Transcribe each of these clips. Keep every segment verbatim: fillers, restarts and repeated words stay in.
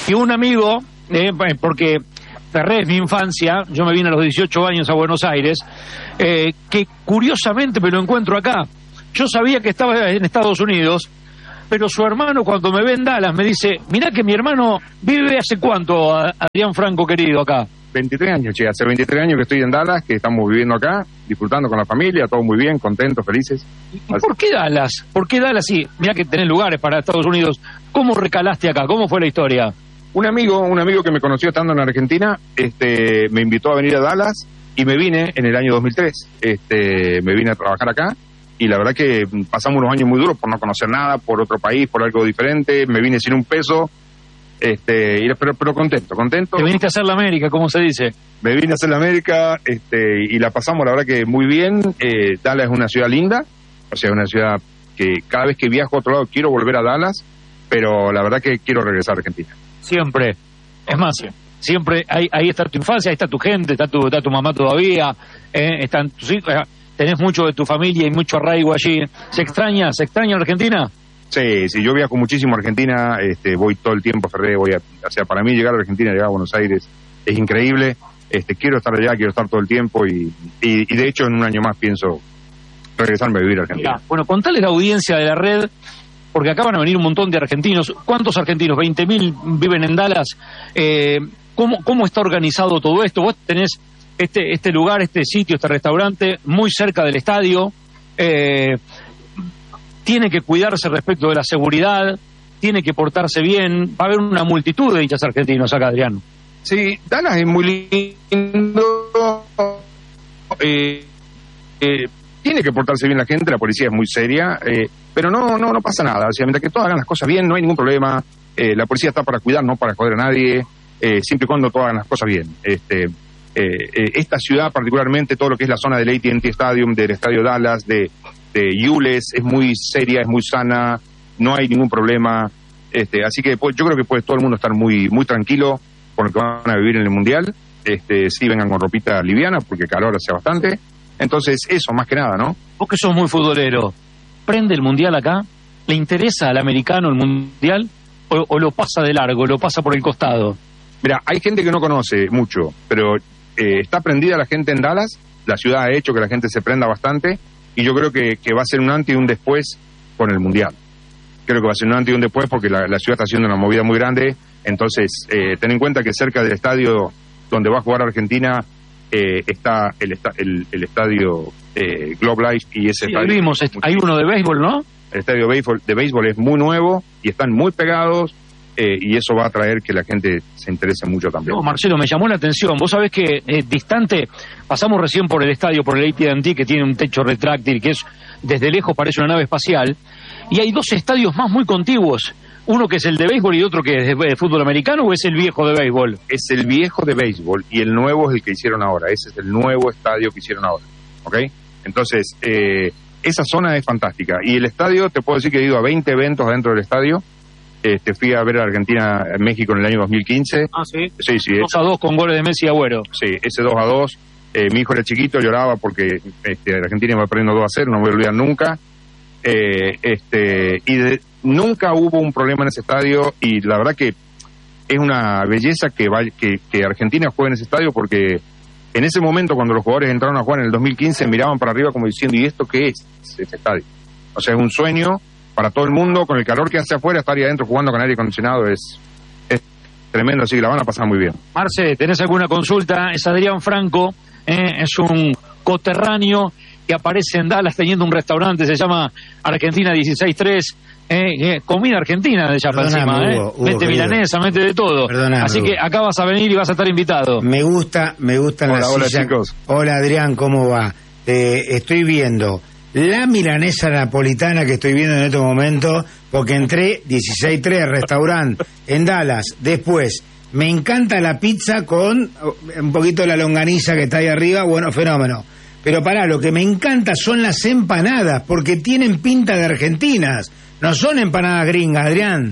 Y un amigo, eh, porque Ferré es mi infancia, yo me vine a los dieciocho años a Buenos Aires, eh, que curiosamente me lo encuentro acá. Yo sabía que estaba en Estados Unidos, pero su hermano cuando me ve en Dallas me dice, mirá que mi hermano vive hace cuánto, Adrián Franco querido, acá. veintitrés años, che, hace veintitrés años que estoy en Dallas, que estamos viviendo acá, disfrutando con la familia, todo muy bien, contentos, felices. ¿Y por qué Dallas? ¿Por qué Dallas? Sí, mirá que tenés lugares para Estados Unidos. ¿Cómo recalaste acá? ¿Cómo fue la historia? Un amigo, un amigo que me conoció estando en Argentina, este, me invitó a venir a Dallas y me vine en el año dos mil tres. Este, me vine a trabajar acá y la verdad que pasamos unos años muy duros por no conocer nada, por otro país, por algo diferente. Me vine sin un peso. Este, y, pero, pero contento, contento. Te viniste a hacer la América, ¿cómo se dice? Me vine a hacer la América, este, y la pasamos la verdad que muy bien. Eh, Dallas es una ciudad linda, o sea, una ciudad que cada vez que viajo a otro lado quiero volver a Dallas, pero la verdad que quiero regresar a Argentina. Siempre, es más, siempre ahí, ahí está tu infancia, ahí está tu gente, está tu, está tu mamá todavía, eh, están tus hijos, eh, tenés mucho de tu familia y mucho arraigo allí. ¿Se extraña, se extraña Argentina? Sí, sí, yo viajo muchísimo a Argentina, este, voy todo el tiempo, Ferré, voy a, o sea, para mí llegar a Argentina, llegar a Buenos Aires, es increíble, este, quiero estar allá, quiero estar todo el tiempo y, y, y de hecho en un año más pienso regresarme a vivir a Argentina. Mira, bueno, contale a la audiencia de la red, porque acá van a venir un montón de argentinos. ¿Cuántos argentinos? veinte mil viven en Dallas. Eh, ¿cómo, ¿Cómo está organizado todo esto? Vos tenés este, este lugar, este sitio, este restaurante muy cerca del estadio, eh, tiene que cuidarse respecto de la seguridad, tiene que portarse bien. Va a haber una multitud de hinchas argentinos acá, Adrián. Sí, Dallas es muy lindo. Eh, eh, tiene que portarse bien la gente, la policía es muy seria, eh, pero no, no, no pasa nada. O sea, mientras que todos hagan las cosas bien, no hay ningún problema. Eh, la policía está para cuidar, no para joder a nadie, eh, siempre y cuando todos hagan las cosas bien. Este, eh, eh, esta ciudad, particularmente todo lo que es la zona del A T and T Stadium, del Estadio Dallas, de de Yules, es muy seria, es muy sana, no hay ningún problema, este, así que pues, yo creo que puede todo el mundo estar muy muy tranquilo con lo que van a vivir en el Mundial. Este, sí, vengan con ropita liviana porque calor hace bastante, entonces eso más que nada, ¿no? Vos que sos muy futbolero, ¿prende el Mundial acá? ¿Le interesa al americano el Mundial o, o lo pasa de largo, lo pasa por el costado? Mira, hay gente que no conoce mucho, pero eh, está prendida la gente en Dallas, la ciudad ha hecho que la gente se prenda bastante. Y yo creo que, que va a ser un antes y un después con el Mundial. Creo que va a ser un antes y un después porque la, la ciudad está haciendo una movida muy grande. Entonces, eh, ten en cuenta que cerca del estadio donde va a jugar Argentina eh, está el, esta, el, el estadio eh, Globe Life y ese sí, estadio. Vimos, hay uno de béisbol, ¿no? El estadio de béisbol, de béisbol es muy nuevo y están muy pegados. Eh, y eso va a traer que la gente se interese mucho también. No, Marcelo, me llamó la atención. Vos sabés que eh, distante, pasamos recién por el estadio, por el A T and T, que tiene un techo retráctil, que es desde lejos parece una nave espacial, y hay dos estadios más muy contiguos. Uno que es el de béisbol y otro que es de, de fútbol americano, ¿o es el viejo de béisbol? Es el viejo de béisbol y el nuevo es el que hicieron ahora. Ese es el nuevo estadio que hicieron ahora, ¿ok? Entonces, eh, esa zona es fantástica. Y el estadio, te puedo decir que he ido a veinte eventos dentro del estadio. Este, fui a ver a Argentina en México en el año dos mil quince. Ah, sí. Sí, sí. dos a dos con goles de Messi y Agüero. Sí, ese dos a dos. Eh, mi hijo era chiquito, lloraba porque este, Argentina iba perdiendo dos a cero, no me voy a olvidar nunca. Eh, este, y de, nunca hubo un problema en ese estadio y la verdad que es una belleza que, va, que, que Argentina juegue en ese estadio porque en ese momento cuando los jugadores entraron a jugar en el dos mil quince miraban para arriba como diciendo, ¿y esto qué es ese estadio? O sea, es un sueño para todo el mundo, con el calor que hace afuera, estar ahí adentro jugando con aire acondicionado es, es tremendo, así que la van a pasar muy bien. Marce, ¿tenés alguna consulta? Es Adrián Franco, eh, es un coterráneo que aparece en Dallas teniendo un restaurante, se llama Argentina dieciséis tres, eh, eh, comida argentina de allá para encima, eh. Hugo, Hugo, mete querido. milanesa, mete de todo. Perdóname, así Hugo. que acá vas a venir y vas a estar invitado. Me gusta, me gustan Hola, las hola, sillas. chicos. Hola Adrián, ¿cómo va? Eh, estoy viendo la milanesa napolitana que estoy viendo en este momento, porque entré dieciséis tres al restaurante en Dallas. Después, me encanta la pizza con un poquito de la longaniza que está ahí arriba, bueno, fenómeno. Pero pará, lo que me encanta son las empanadas, porque tienen pinta de argentinas. No son empanadas gringas, Adrián.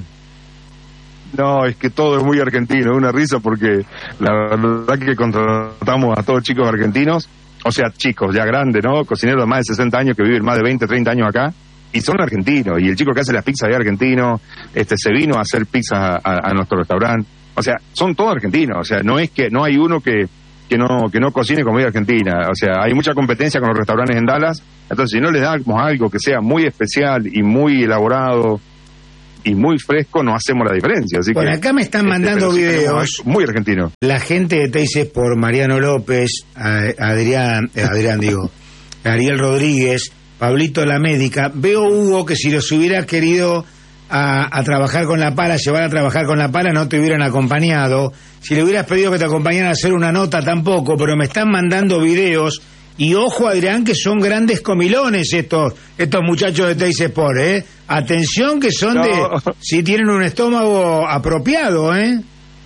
No, es que todo es muy argentino, es una risa porque la verdad que contratamos a todos chicos argentinos, o sea, chicos ya grandes, ¿no? Cocineros de más de sesenta años que viven más de veinte, treinta años acá, y son argentinos, y el chico que hace las pizzas es argentino, este se vino a hacer pizzas a, a, a nuestro restaurante, O sea, son todos argentinos, o sea, no es que no hay uno que que no que no cocine comida argentina, o sea, hay mucha competencia con los restaurantes en Dallas, entonces si no les damos algo que sea muy especial y muy elaborado y muy fresco, no hacemos la diferencia. Así Por que, acá me están este, mandando sí videos. muy argentino. La gente de Teises por Mariano López, a- Adrián, eh, Adrián digo, Ariel Rodríguez, Pablito la médica. Veo, Hugo, que si los hubiera querido a, a trabajar con la pala, llevar a trabajar con la pala, no te hubieran acompañado. Si le hubieras pedido que te acompañaran a hacer una nota, tampoco, pero me están mandando videos. Y ojo, Adrián, que son grandes comilones estos estos muchachos de Teis Sport, ¿eh? Atención, que son No. de... Si tienen un estómago apropiado, ¿eh?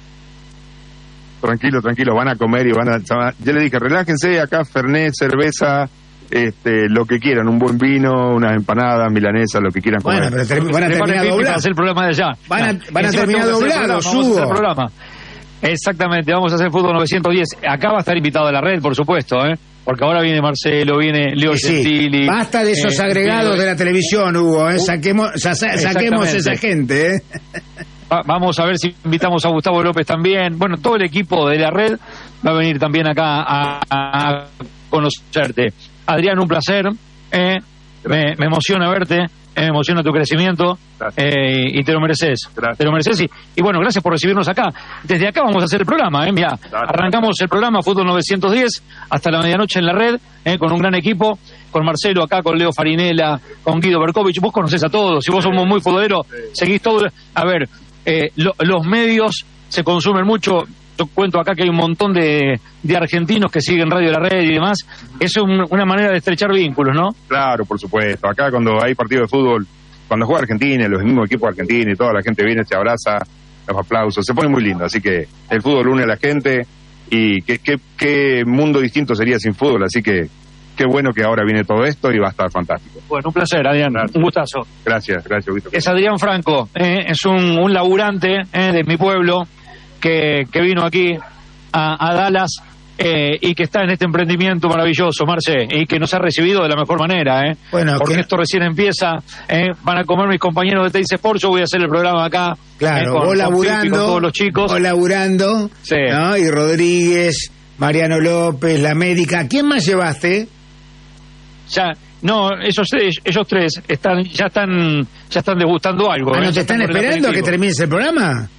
Tranquilo, tranquilo, van a comer y van a... Yo le dije, relájense, acá fernet, cerveza, este, lo que quieran, un buen vino, unas empanadas, milanesas, lo que quieran comer. Bueno, pero ter- van a Preparen terminar pipí para doblados. hacer el programa de allá. Van a- No, van a encima terminar tengo que hacer el doblados, programa, vamos a hacer el Hugo. programa. Exactamente, vamos a hacer Fútbol novecientos diez. Acá va a estar invitado de la red, por supuesto, ¿eh? Porque ahora viene Marcelo, viene Leo Sí, Gentili. basta de esos eh, agregados viene- de la televisión, Hugo, ¿eh? Saquemos, sa- sa- saquemos Exactamente. esa gente, ¿eh? Va- Vamos a ver si invitamos a Gustavo López también. Bueno, todo el equipo de la red va a venir también acá a, a conocerte. Adrián, un placer. eh, me, me emociona verte, eh, me emociona tu crecimiento eh, y te lo mereces. Gracias. Te lo mereces y, y bueno, gracias por recibirnos acá. Desde acá vamos a hacer el programa. Eh, mirá, arrancamos el programa Fútbol novecientos diez hasta la medianoche en la red eh, con un gran equipo. Con Marcelo acá, con Leo Farinella, con Guido Berkovich. Vos conocés a todos. Si vos somos muy futboleros, seguís todo. A ver, eh, lo- los medios se consumen mucho. Yo cuento acá que hay un montón de, de argentinos que siguen Radio La Red y demás. Eso es un- una manera de estrechar vínculos, ¿no? Claro, por supuesto. Acá cuando hay partido de fútbol, cuando juega Argentina, los mismos equipos argentinos y toda la gente viene, se abraza, los aplausos, se pone muy lindo. Así que el fútbol une a la gente y qué, qué, qué mundo distinto sería sin fútbol. Así que qué bueno que ahora viene todo esto y va a estar fantástico. Bueno, un placer, Adrián. Gracias. Un gustazo. Gracias, gracias, Víctor. Es Adrián Franco, eh, es un, un laburante eh, de mi pueblo que, que vino aquí a, a Dallas eh, y que está en este emprendimiento maravilloso, Marce, y que nos ha recibido de la mejor manera. Eh, Bueno, porque que- esto recién empieza. Eh, van a comer mis compañeros de Teis Sport, yo voy a hacer el programa acá. eh, Claro, con, vos con laburando, Pipi, con todos los chicos. vos laburando, Sí. ¿no? Y Rodríguez, Mariano López, la médica. ¿Quién más llevaste? Ya, no, esos tres, ellos tres están, ya están, ya están degustando algo. Ah, eh, ¿no ya te están por el esperando a que aperitivo. termines el programa?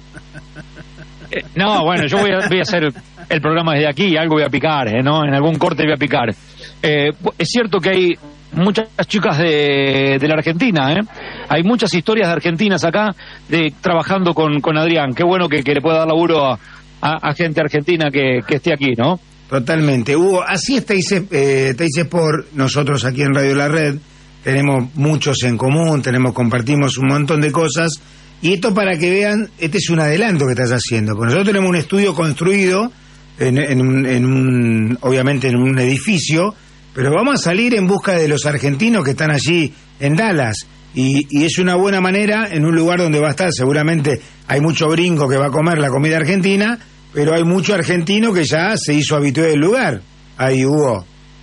Eh, no, bueno, yo voy a, voy a hacer el programa desde aquí y algo voy a picar, eh, ¿no? En algún corte voy a picar. Eh, es cierto que hay muchas chicas de, de la Argentina, ¿eh? Hay muchas historias de argentinas acá de trabajando con, con Adrián. Qué bueno que, que le pueda dar laburo a, a, a gente argentina que, que esté aquí, ¿no? Totalmente. Hugo, así es Teis eh, Teis Sport. Nosotros aquí en Radio La Red tenemos muchos en común, tenemos compartimos un montón de cosas. Y esto para que vean, este es un adelanto que estás haciendo. Porque nosotros tenemos un estudio construido, en, en un, en un, obviamente en un edificio, pero vamos a salir en busca de los argentinos que están allí en Dallas. Y, y es una buena manera en un lugar donde va a estar, seguramente hay mucho gringo que va a comer la comida argentina, pero hay mucho argentino que ya se hizo habitué del lugar. Ahí Hugo.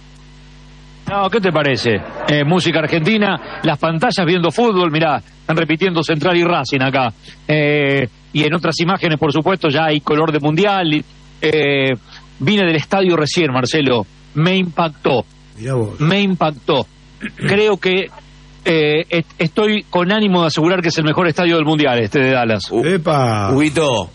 No, ¿qué te parece? Eh, música argentina, las pantallas viendo fútbol, mirá, están repitiendo Central y Racing acá. Eh, y en otras imágenes, por supuesto, ya hay color de mundial. y, Eh, vine del estadio recién, Marcelo. Me impactó, Mirá vos. me impactó. Creo que eh, est- estoy con ánimo de asegurar que es el mejor estadio del mundial, este de Dallas. U- Epa. Huguito,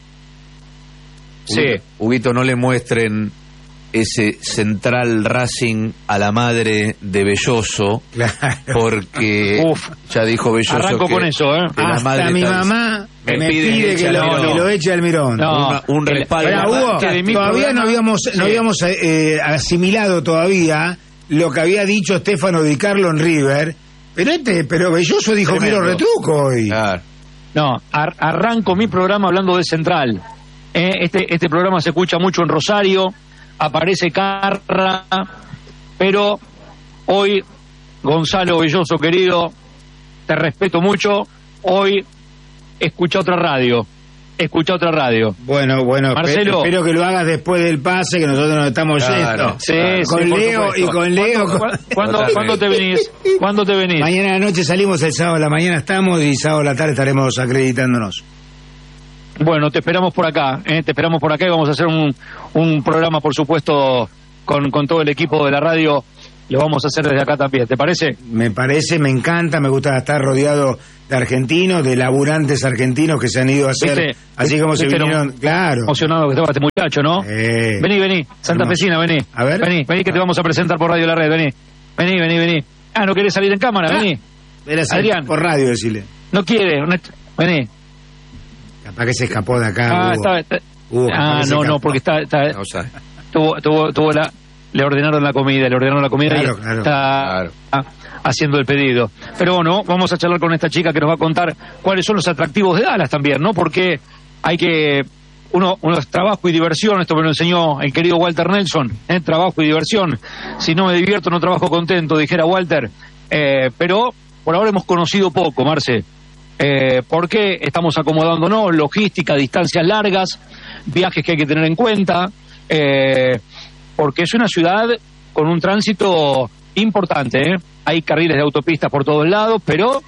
Sí. Huguito, no le muestren ese Central Racing a la madre de Belloso, Claro. porque Uf. ya dijo Belloso Arranco que, con eso, ¿eh? que la Hasta madre mi está- mamá me me, pide pide, que que, eche lo, al Mirón. que lo eche al Mirón. No, Una- un el- respaldo. Ahora, la Hugo, verdad que de mi todavía programa- no habíamos, Sí. no habíamos eh, asimilado todavía lo que había dicho Stefano Di Carlo en River, pero este, pero Belloso dijo Tremendo. quiero retruco hoy. Claro. No, ar- arranco mi programa hablando de Central. Eh, este, este programa se escucha mucho en Rosario, aparece Carra, pero hoy, Gonzalo Belloso, querido, te respeto mucho, hoy escucha otra radio, escucha otra radio. Bueno, bueno, Marcelo. espe- espero que lo hagas después del pase, que nosotros nos estamos Claro. yendo. Sí, Claro. sí, Con por Leo supuesto. y con Leo. ¿Cuándo, con- cuándo, Totalmente. ¿cuándo te venís? ¿Cuándo te venís? Mañana a la noche salimos, el sábado a la mañana estamos y sábado a la tarde estaremos acreditándonos. Bueno, te esperamos por acá, ¿eh? te esperamos por acá y vamos a hacer un, un programa, por supuesto, con, con todo el equipo de la radio. Lo vamos a hacer desde acá también, ¿te parece? Me parece, me encanta, me gusta estar rodeado de argentinos, de laburantes argentinos que se han ido a hacer, ¿Viste? así como se ¿Viste lo vinieron, claro. Emocionado que estaba este muchacho, ¿no? Eh, vení, vení, Santa hermoso. Fecina, vení. A ver. Vení, vení que te vamos a presentar por Radio La Red, vení. Vení, vení, vení. Ah, ¿no querés salir en cámara? Ah. Vení. Era así, Adrián. por radio, decirle. No quiere, no- vení. Capaz que se escapó de acá. Ah, Hugo. está, está- Hugo, capaz ah que se no, no, escapó. porque está, está No sabe. tuvo, tuvo, tuvo la, le ordenaron la comida, le ordenaron la comida Claro, y claro. está Claro. ah, haciendo el pedido. Pero bueno, vamos a charlar con esta chica que nos va a contar cuáles son los atractivos de Dallas también, ¿no? Porque hay que, uno, uno es trabajo y diversión, esto me lo enseñó el querido Walter Nelson, ¿eh? Trabajo y diversión. Si no me divierto, no trabajo contento, dijera Walter. Eh, pero por ahora hemos conocido poco, Marce. Eh, porque estamos acomodándonos, logística, distancias largas, viajes que hay que tener en cuenta, eh, porque es una ciudad con un tránsito importante, ¿eh? Hay carriles de autopistas por todos lados, pero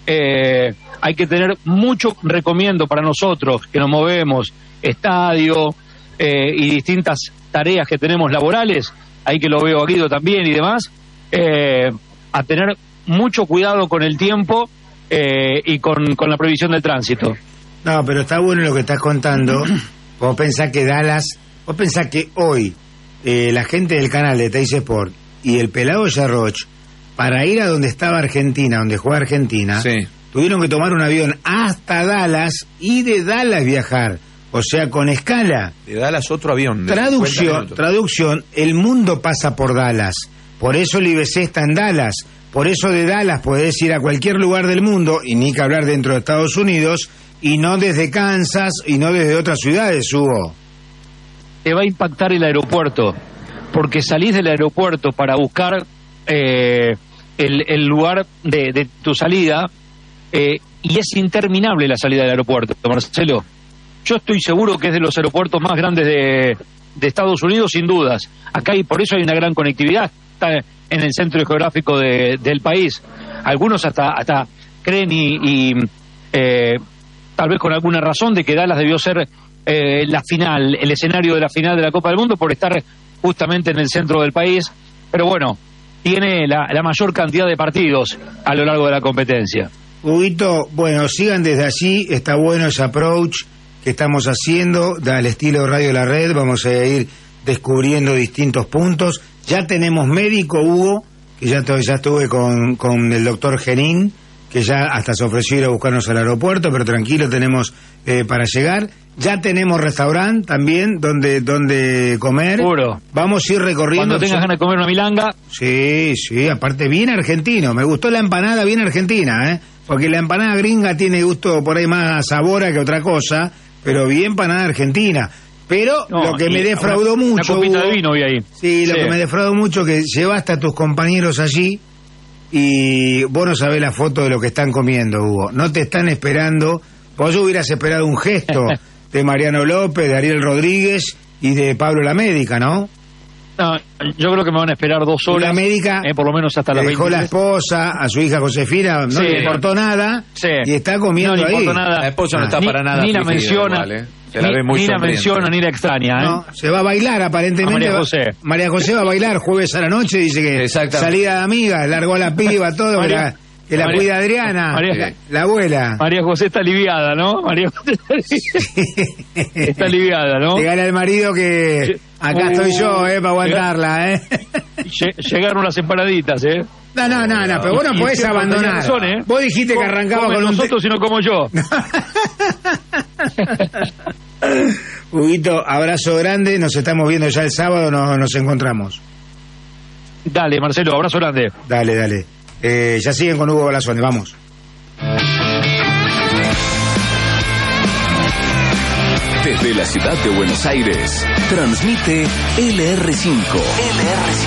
eh, hay que tener mucho recomiendo para nosotros que nos movemos, estadio eh, y distintas tareas que tenemos laborales, ahí que lo veo a Guido también y demás, eh, a tener mucho cuidado con el tiempo eh, y con, con la previsión del tránsito. No, pero está bueno lo que estás contando. Vos pensás que Dallas, vos pensás que hoy eh, la gente del canal de Teis Sport y el pelado Yarroch, para ir a donde estaba Argentina, donde juega Argentina, Sí. tuvieron que tomar un avión hasta Dallas y de Dallas viajar. O sea, con escala. Le da las otro avión. de cincuenta Traducción, minutos. traducción, el mundo pasa por Dallas. Por eso el I B C está en Dallas. Por eso de Dallas podés ir a cualquier lugar del mundo, y ni que hablar dentro de Estados Unidos, y no desde Kansas, y no desde otras ciudades, Hugo. Te va a impactar el aeropuerto, porque salís del aeropuerto para buscar eh, el, el lugar de, de tu salida, eh, y es interminable la salida del aeropuerto, Marcelo. Yo estoy seguro que es de los aeropuertos más grandes de, de Estados Unidos, sin dudas. Acá y por eso hay una gran conectividad. Está en el centro geográfico de, del país. Algunos hasta hasta creen y, y eh, tal vez con alguna razón de que Dallas debió ser eh, la final, el escenario de la final de la Copa del Mundo por estar justamente en el centro del país. Pero bueno, tiene la, la mayor cantidad de partidos a lo largo de la competencia. Huguito, bueno, sigan desde allí, está bueno ese approach que estamos haciendo, al estilo Radio La Red, vamos a ir descubriendo distintos puntos. Ya tenemos médico, Hugo, que ya, to- ya estuve con, con el doctor Genín, que ya hasta se ofreció ir a buscarnos al aeropuerto, pero tranquilo, tenemos eh, para llegar. Ya tenemos restaurante también donde donde comer. Seguro. Vamos a ir recorriendo. Cuando tengas ganas de comer una milanga, Sí, sí, aparte bien argentino. Me gustó la empanada bien argentina, ¿eh? Porque la empanada gringa tiene gusto por ahí más a sabora que otra cosa, pero bien empanada argentina. Pero no, lo que y me defraudó una, mucho... Una copita Hugo, de vino vi ahí. Sí, lo que me defraudó mucho que llevaste a tus compañeros allí y vos no sabés la foto de lo que están comiendo, Hugo. No te están esperando. Vos hubieras esperado un gesto de Mariano López, de Ariel Rodríguez y de Pablo La Médica, ¿no? No, yo creo que me van a esperar dos horas. La médica eh, por lo menos hasta le las dejó la veintitrés. esposa, a su hija Josefina, no Sí. le importó nada Sí. y está comiendo No le ahí. importa nada. La esposa no Ah. está Ni- para nada ni la afligida menciona, igual, ¿eh? Se la ni, ve muy ni la sonriente. menciona ni la extraña, ¿eh? No, se va a bailar aparentemente. A María va- José. María José va a bailar jueves a la noche, dice que Exactamente. salida de amiga, largó a la piba, todo, que María- la, que la María- cuida Adriana, María- la, la abuela. María José está aliviada, ¿no? María José está, está aliviada, ¿no? Dígale al marido que acá Uh, estoy yo, eh, para aguantarla, eh. Lle- Llegaron las empanaditas, ¿eh? No, no, no, no, pero vos no Y podés siempre tenía abandonar. razón, ¿eh? Vos dijiste que Com- arrancaba comen con un... te- nosotros y no como yo. Huguito, abrazo grande, nos estamos viendo ya el sábado, nos, nos encontramos. Dale, Marcelo, abrazo grande. Dale, dale. Eh, ya siguen con Hugo Blasone, vamos. Desde la ciudad de Buenos Aires, transmite L R cinco. L R cinco.